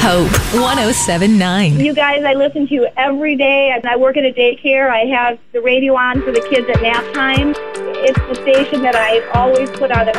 Hope 107.9. You guys, I listen to you every day. I work at a daycare. I have the radio on for the kids at nap time. It's the station that I always put on at